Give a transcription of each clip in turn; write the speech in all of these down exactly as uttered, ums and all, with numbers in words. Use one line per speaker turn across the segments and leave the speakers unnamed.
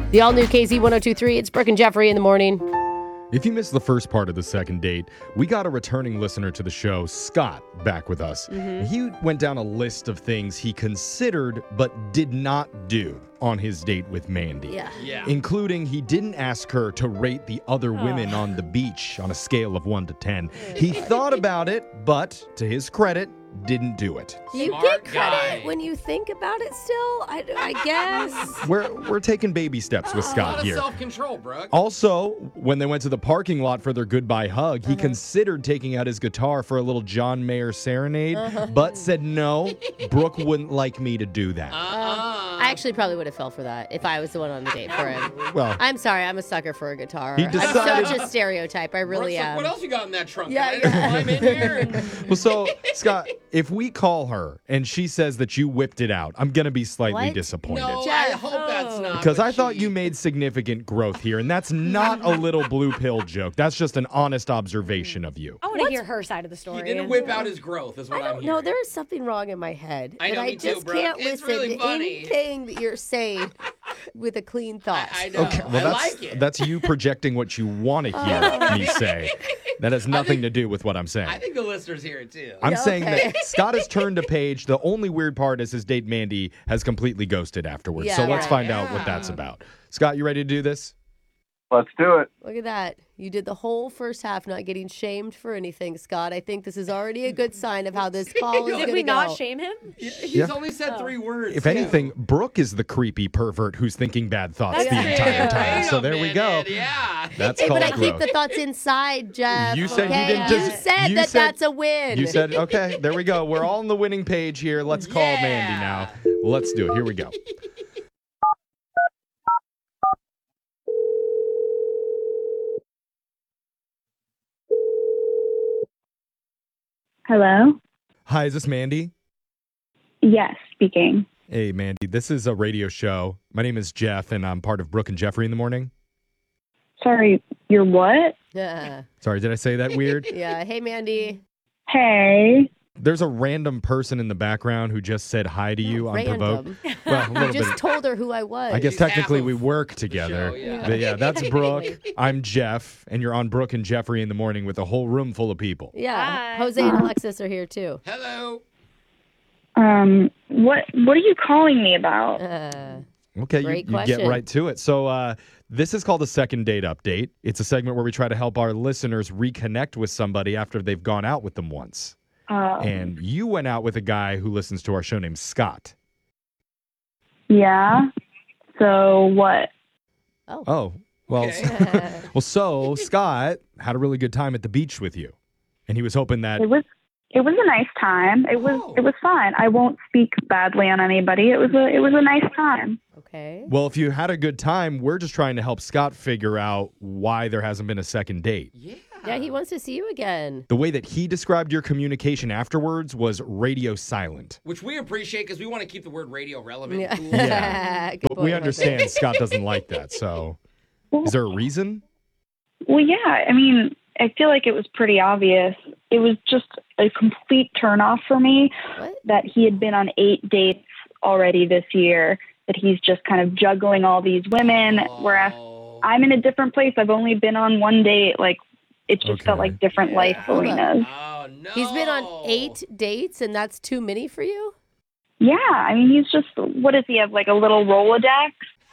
The all-new K Z one oh two point three, it's Brooke and Jeffrey in the morning.
If you missed the first part of the second date, we got a returning listener to the show, Scott, back with us. Mm-hmm. He went down a list of things he considered but did not do on his date with Mandy.
Yeah.
Yeah.
Including he didn't ask her to rate the other women on the beach on a scale of one to ten. He thought about it, but to his credit, didn't do it.
Do you
Smart
get credit
guy.
when you think about it still? I, I guess.
We're we're taking baby steps with
A lot
Scott
of
here.
self-control, Brooke.
Also, when they went to the parking lot for their goodbye hug, he considered taking out his guitar for a little John Mayer serenade, but said no, Brooke wouldn't like me to do that.
Uh-uh.
I actually probably would have fell for that if I was the one on the date for him.
Well,
I'm sorry, I'm a sucker for a guitar.
He decided-
I'm such a stereotype, I really
Brooke's like,
am.
what else you got in that trunk?
Yeah,
Can I just
yeah.
climb in here? And...
well, so, Scott, if we call her and she says that you whipped it out, I'm going to be slightly
What?
disappointed.
No, I
Jeff.
hope that's not.
Because
what
I thought
she-
you made significant growth here, and that's not a little blue pill joke. That's just an honest observation of you.
I want to hear her side of the story.
He didn't whip out his growth, is what
I
I'm
don't
hearing.
know. There is something wrong in my head.
I know,
and I
me too,
just
Brooke.
can't
It's
listen
really
to
funny.
anything that you're saying with a clean thought.
I, I know.
Okay, well,
I
that's
like it.
that's you projecting what you want to hear me say. That has nothing to do with what I'm saying.
I think the listeners hear it too.
I'm
Yeah,
saying
okay.
that Scott has turned a page. The only weird part is his date Mandy has completely ghosted afterwards.
Yeah,
so let's
right.
find out what that's about. Scott, you ready to do this?
Let's do it.
Look at that. You did the whole first half not getting shamed for anything, Scott. I think this is already a good sign of how this call is going to
Did
go.
we not shame him?
He's
Yeah.
only said three words.
If
too.
anything, Brooke is the creepy pervert who's thinking bad thoughts
That's
the
true.
entire time.
Wait
So
a
there we go.
minute, Yeah.
That's
Hey,
called
but I keep
growth.
the thoughts inside, Jeff.
You said you
okay?
didn't
You
just-
said
you
that
said-
that's a win.
You said, okay, there we go. We're all on the winning page here. Let's call
Yeah.
Mandy now. Let's do it. Here we go.
Hello?
Hi, is this Mandy?
Yes, speaking.
Hey, Mandy, this is a radio show. My name is Jeff, and I'm part of Brooke and Jeffrey in the morning.
Sorry, you're what?
Yeah.
Sorry, did I say that weird?
Yeah. Hey, Mandy.
Hey.
There's a random person in the background who just said hi to you unprovoked.
Random.
Well, a
I
little
just
bit.
told her who I was.
I guess
She's half
technically
of
we work
the
together.
show, yeah.
But yeah, that's Brooke. I'm Jeff, and you're on Brooke and Jeffrey in the morning with a whole room full of people.
Yeah.
Hi.
Jose and Alexis are here, too.
Hello.
Um, what what are you calling me about?
Uh,
Okay, you,
Great
you get
question.
right to it. So uh, this is called a second date update. It's a segment where we try to help our listeners reconnect with somebody after they've gone out with them once.
Uh,
And you went out with a guy who listens to our show named Scott.
yeah. So what?
oh.
Oh, well,
Okay.
well, so Scott had a really good time at the beach with you, and he was hoping that.
It was it was a nice time. It was
Oh.
it was fine. I won't speak badly on anybody. It was a it was a nice time.
Okay.
Well, if you had a good time, we're just trying to help Scott figure out why there hasn't been a second date.
Yeah.
Yeah, he wants to see you again.
The way that he described your communication afterwards was radio silent.
Which we appreciate because we want to keep the word radio relevant.
Yeah.
Cool.
Yeah.
Good
But
point,
we
Jose.
understand Scott doesn't like that. So, is there a reason?
Well, yeah. I mean, I feel like it was pretty obvious. It was just a complete turnoff for me
What?
that he had been on eight dates already this year. That he's just kind of juggling all these women, whereas
Oh.
I'm in a different place. I've only been on one date. Like, it just
Okay.
felt like different life
Hold up.
arenas.
Oh, no.
He's been on eight dates, and that's too many for you?
Yeah, I mean, he's just, what does he have, like a little Rolodex?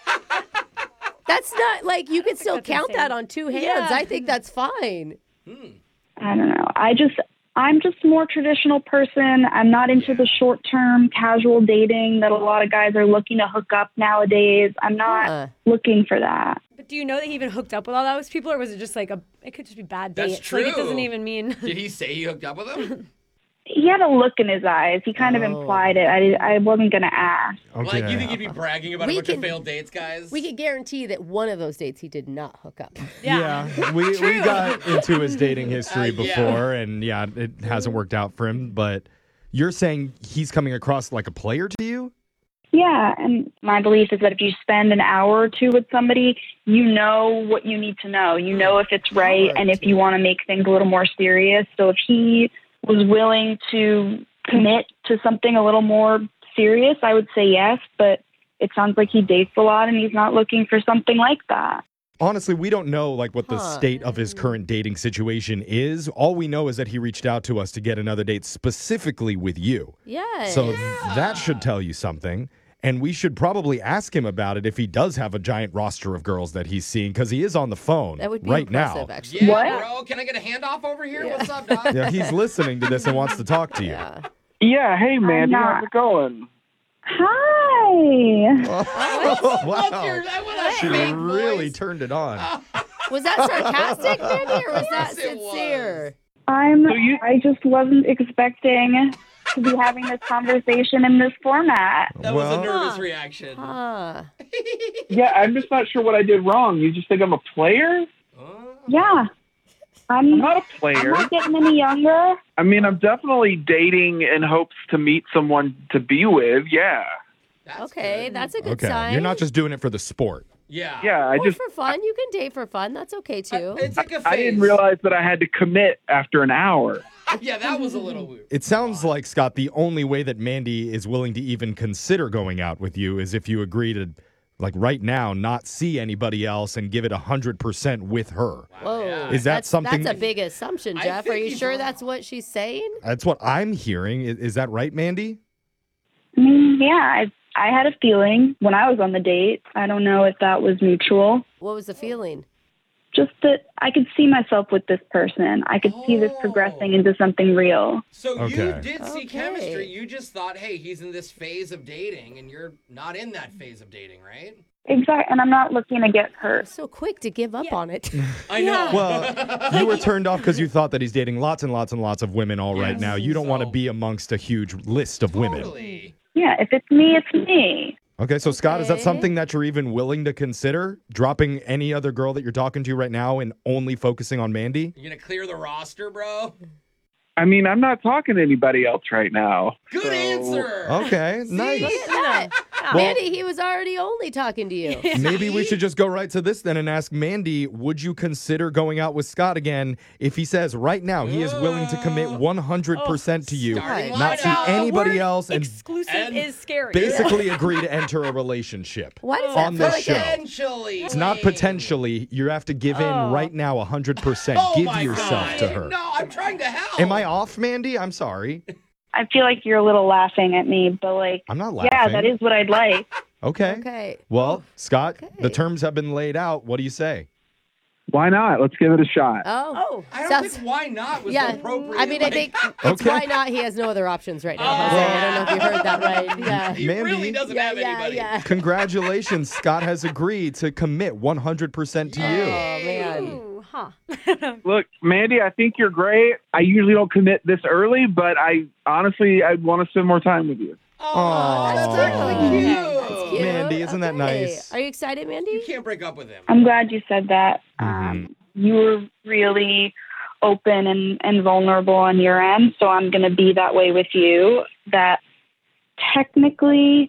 That's not, like, you could still
that's
count
insane.
that on two hands.
Yeah.
I think that's fine.
I don't know. I just, I'm just a more traditional person. I'm not into the short-term casual dating that a lot of guys are looking to hook up nowadays. I'm not
Uh.
looking for that.
But do you know that he even hooked up with all those people, or was it just like a? It could just be bad
That's
dates. Like it doesn't
true.
even mean.
Did he say he hooked up with him?
He had a look in his eyes. He kind of
Oh.
implied it. I, I wasn't going to ask.
Okay.
Like, you think he'd be bragging about
We
a bunch
can-
of failed dates, guys?
We could guarantee that one of those dates he did not hook up.
Yeah.
Yeah, we, we got into his dating history
Uh, yeah.
before, and yeah, it hasn't worked out for him. But you're saying he's coming across like a player to you?
Yeah, and my belief is that if you spend an hour or two with somebody, you know what you need to know. You know if it's right and if you want to make things a little more serious. So if he was willing to commit to something a little more serious, I would say yes. But it sounds like he dates a lot and he's not looking for something like that.
Honestly, we don't know like what the
Huh.
state of his current dating situation is. All we know is that he reached out to us to get another date specifically with you.
Yes.
So that should tell you something. And we should probably ask him about it if he does have a giant roster of girls that he's seeing, because he is on the phone
that would be
right
impressive,
now.
actually.
Yeah,
What?
bro. Can I get a handoff over here? What's up, dog?
Yeah, he's listening to this and wants to talk to you.
Yeah.
Yeah, hey, Mandy,
not.
how's it going?
Hi.
wow.
What's your, that was a
She
fake
really
voice.
turned it on.
Was that sarcastic, Mandy, or was that
Of course it
sincere?
I'm,
So you-
I just wasn't expecting to be having this conversation in this format.
That
Well-
was a nervous
Huh.
reaction.
Huh.
Yeah, I'm just not sure what I did wrong. You just think I'm a player?
Oh.
Yeah.
I'm
I'm,
not a
I'm
player.
not getting any younger.
I mean, I'm definitely dating in hopes to meet someone to be with. Yeah.
That's
Okay,
good.
that's a good
Okay,
sign.
you're not just doing it for the sport.
Yeah.
Yeah, I
Or
just
for fun. You can date for fun. That's okay, too.
It's like a phase.
I didn't realize that I had to commit after an hour.
Yeah, that was a little weird.
It sounds like, Scott, the only way that Mandy is willing to even consider going out with you is if you agree to, like right now, not see anybody else and give it one hundred percent with her.
Whoa.
yeah.
Is that
that's,
something-
That's a big assumption,
I
Jeff. Are
think
you
he's
sure
wrong.
that's what she's saying?
That's what I'm hearing. Is, is that right, Mandy?
I mean, yeah, I, I had a feeling when I was on the date. I don't know if that was mutual.
What was the feeling?
Just that I could see myself with this person. I could see this
Oh.
progressing into something real.
So you
Okay.
did see
Okay.
chemistry. You just thought, hey, he's in this phase of dating, and you're not in that phase of dating, right?
Exactly. And I'm not looking to get hurt.
So quick to give up on it.
I know.
Well, you were turned off because you thought that he's dating lots and lots and lots of women all right
Yes.
now. You don't want to
So-
be amongst a huge list of women.
Totally.
Yeah, if it's me, it's me.
Okay, so Scott, is that
Okay.
something that you're even willing to consider? Dropping any other girl that you're talking to right now and only focusing on Mandy?
You gonna clear the roster, bro?
I mean, I'm not talking to anybody else right now.
Good
So-
answer.
Okay, nice.
Look at that. Mandy, he was already only talking to you.
Maybe we should just go right to this then and ask Mandy, would you consider going out with Scott again if he says right now he is willing to commit one hundred percent to you,
Starting
not see
lineup.
anybody
The word
else, and
exclusive
and
is scary.
basically agree to enter a relationship?
Why does
On
that
the
feel like
show.
a-
Potentially.
It's not potentially. You have to give in
Oh.
right now one hundred percent.
Oh
Give
my
yourself
God.
to her.
No, I'm trying to help.
Am I off, Mandy? I'm sorry.
I feel like you're a little laughing at me, but like,
I'm not laughing.
yeah, that is what I'd like.
Okay.
Okay.
Well, Scott,
Okay.
the terms have been laid out. What do you say?
Why not? Let's give it a shot.
Oh.
Oh,
I don't
Sounds-
think why not was
Yeah.
the appropriate.
I mean, I
like-
think it's
Okay.
why not. He has no other options right now.
Oh.
Jose. I don't know if you heard that right. Yeah.
he
Mandy.
really doesn't
Yeah,
have
yeah,
anybody.
yeah.
Congratulations. Scott has agreed to commit one hundred percent to
Oh,
you.
man.
Ooh, huh.
Look, Mandy, I think you're great. I usually don't commit this early, but I honestly, I'd want to spend more time with you.
Oh, that's
Aw.
actually cute.
That's cute.
Mandy, isn't that
Okay.
nice?
Are you excited, Mandy?
You can't break up with him.
I'm glad you said that.
Mm-hmm.
Um, you were really open and, and vulnerable on your end, so I'm going to be that way with you. That technically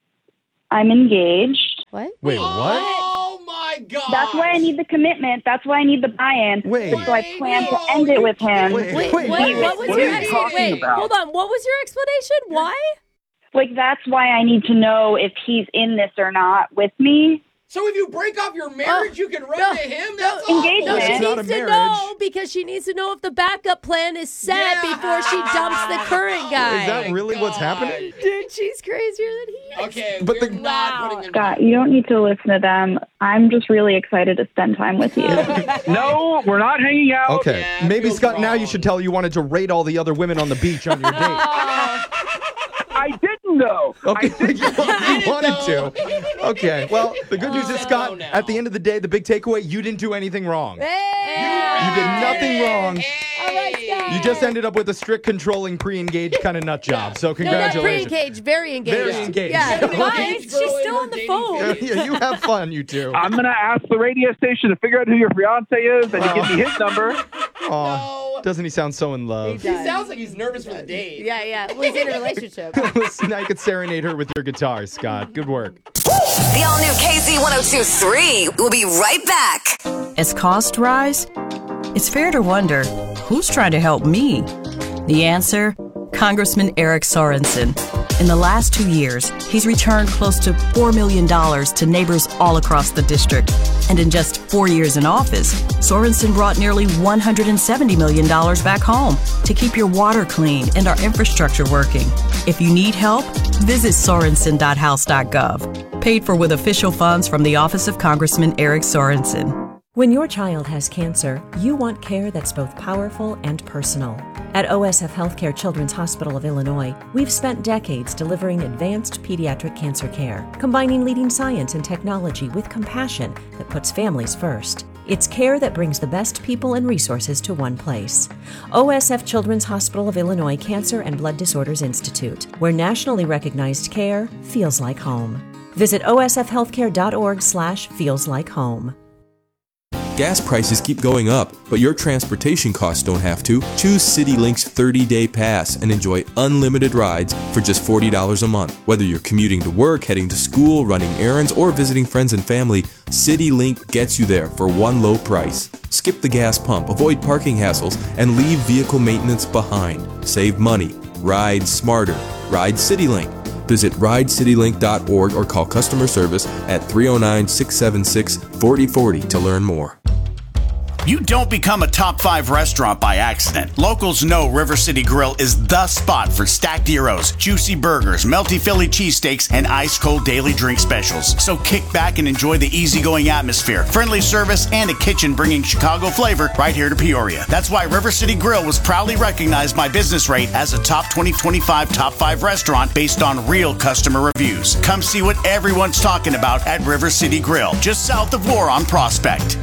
I'm engaged.
What?
Wait, what?
Oh my God.
That's why I need the commitment. That's why I need the buy-in.
Wait.
So I plan to end it with him.
Wait,
Wait,
wait,
what,
wait,
what was
what
your
are you
ex-
talking
wait,
about?
hold on. What was your explanation? Why?
Like, that's why I need to know if he's in this or not with me.
So if you break off your marriage, you can run
no,
to him?
no,
That's
engagement.
No,
awful.
she
It's not
needs
a
to
marriage.
know because she needs to know if the backup plan is set
Yeah.
before she dumps the current guy.
Is that
my
really what's
God.
happening?
Dude, she's crazier than he is.
Okay,
But
we're
the-
not
Wow.
putting him
Scott, you don't need to listen to them. I'm just really excited to spend time with you.
No, we're not hanging out.
Okay.
Yeah,
Maybe,
feels
Scott, now you
wrong.
should tell her you wanted to rate all the other women on the beach on your date.
I didn't though.
Okay, you, you
didn't,
wanted
though.
to. Okay, well, the good news is,
Oh,
Scott,
no.
at the end of the day, the big takeaway, you didn't do anything wrong.
Hey!
You did nothing wrong.
All right, Scott.
You just ended up with a strict, controlling, pre-engaged kind of nut job. So
No, not
congratulations.
pre-engaged, very engaged.
Very engaged.
Yeah.
Why? She's still on the phone.
Yeah, you have fun, you two.
I'm gonna ask the radio station to figure out who your fiance is, and you give me his number.
Aw,
No.
doesn't he sound so in love?
He sounds like he's nervous for the date.
Yeah, yeah. Well, he's in a relationship.
Listen, now you could serenade her with your guitar, Scott. Good work.
The all new K Z one oh two point three will be right back.
As costs rise, it's fair to wonder, who's trying to help me? The answer? Congressman Eric Sorensen. In the last two years, he's returned close to four million dollars to neighbors all across the district. And in just four years in office, Sorensen brought nearly one hundred seventy million dollars back home to keep your water clean and our infrastructure working. If you need help, visit sorensen dot house dot gov. Paid for with official funds from the Office of Congressman Eric Sorensen.
When your child has cancer, you want care that's both powerful and personal. At O S F Healthcare Children's Hospital of Illinois, we've spent decades delivering advanced pediatric cancer care, combining leading science and technology with compassion that puts families first. It's care that brings the best people and resources to one place. O S F Children's Hospital of Illinois Cancer and Blood Disorders Institute, where nationally recognized care feels like home. Visit O S F healthcare dot org slash feels like home.
Gas prices keep going up, but your transportation costs don't have to. Choose CityLink's thirty-day pass and enjoy unlimited rides for just forty dollars a month. Whether you're commuting to work, heading to school, running errands, or visiting friends and family, CityLink gets you there for one low price. Skip the gas pump, avoid parking hassles, and leave vehicle maintenance behind. Save money. Ride smarter. Ride CityLink. Visit ride city link dot org or call customer service at three oh nine, six seven six, four oh four oh to learn more.
You don't become a top five restaurant by accident. Locals know River City Grill is the spot for stacked gyros, juicy burgers, melty Philly cheesesteaks, and ice-cold daily drink specials. So kick back and enjoy the easygoing atmosphere, friendly service, and a kitchen bringing Chicago flavor right here to Peoria. That's why River City Grill was proudly recognized by Business Rate as a top twenty twenty-five top five restaurant based on real customer reviews. Come see what everyone's talking about at River City Grill, just south of Lore on Prospect.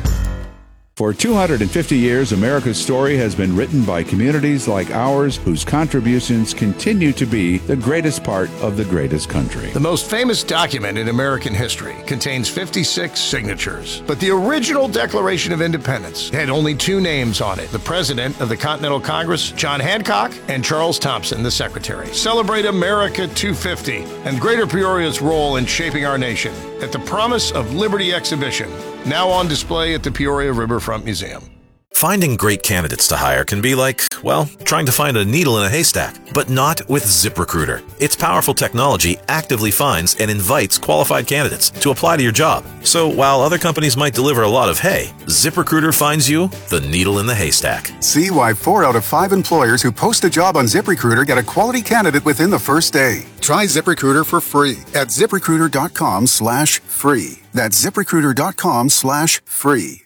For two hundred fifty years, America's story has been written by communities like ours whose contributions continue to be the greatest part of the greatest country.
The most famous document in American history contains fifty-six signatures, but the original Declaration of Independence had only two names on it: the President of the Continental Congress, John Hancock, and Charles Thompson, the Secretary. Celebrate America two fifty and Greater Peoria's role in shaping our nation at the Promise of Liberty exhibition, now on display at the Peoria Riverfront Museum.
Finding great candidates to hire can be like, well, trying to find a needle in a haystack, but not with ZipRecruiter. Its powerful technology actively finds and invites qualified candidates to apply to your job. So while other companies might deliver a lot of hay, ZipRecruiter finds you the needle in the haystack.
See why four out of five employers who post a job on ZipRecruiter get a quality candidate within the first day. Try ZipRecruiter for free at ZipRecruiter.com slash free. That's ZipRecruiter.com slash free.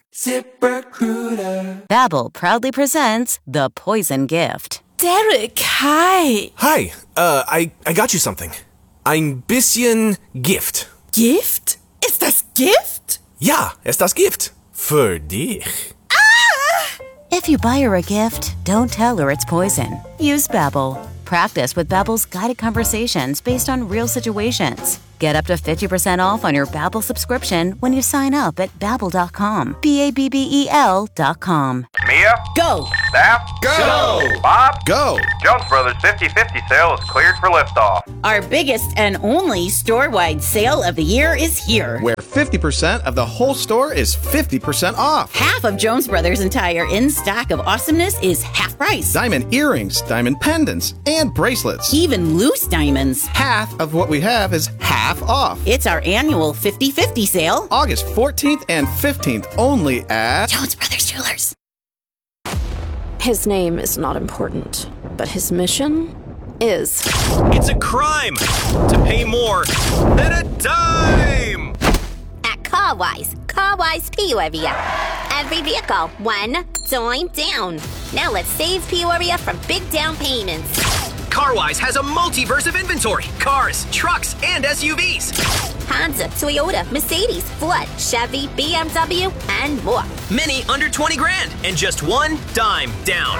ZipRecruiter. Babbel proudly presents The Poison Gift.
Derek, hi.
Hi, uh, I, I got you something. Ein bisschen Gift.
Gift? Ist das Gift?
Ja, ist das Gift. Für dich.
Ah! If you buy her a gift, don't tell her it's poison. Use Babbel. Practice with Babbel's guided conversations based on real situations. Get up to fifty percent off on your Babbel subscription when you sign up at babbel dot com. B A B B E L dot com.
Mia?
Go.
Staff?
Go.
Bob?
Go.
Jones Brothers fifty fifty sale is cleared for liftoff.
Our biggest and only store-wide sale of the year is here.
Where fifty percent of the whole store is fifty percent off.
Half of Jones Brothers' entire in-stock of awesomeness is half price.
Diamond earrings, diamond pendants, and bracelets.
Even loose diamonds.
Half of what we have is half off.
It's our annual fifty fifty sale.
August fourteenth and fifteenth only at
Jones Brothers Jewelers.
His name is not important, but his mission is.
It's a crime to pay more than a dime!
At CarWise, CarWise Peoria. Every vehicle, one dime down. Now let's save Peoria from big down payments.
CarWise has a multiverse of inventory. Cars, trucks, and S U Vs.
Honda, Toyota, Mercedes, Ford, Chevy, B M W, and more.
Many under twenty grand and just one dime down.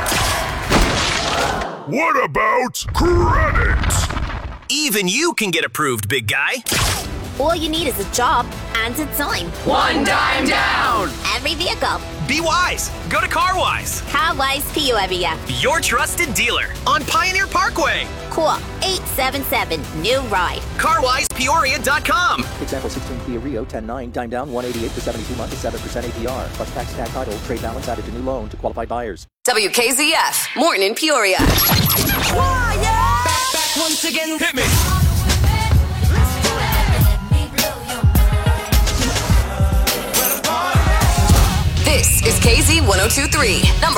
What about credit?
Even you can get approved, big guy.
All you need is a job and a dime.
One dime down.
Every vehicle.
Be wise. Go to CarWise.
CarWise Peoria.
Your trusted dealer on Pioneer Parkway.
Call eight seven seven, new ride.
car wise peoria dot com.
Example sixteen Kia Rio ten nine, dime down one eighty-eight for seventy-two months at seven percent A P R. Plus tax, tag title, trade balance added to new loan to qualified buyers.
W K Z F, Morton in Peoria.
Back, back once again. Hit me.
This is K Z one oh two three, number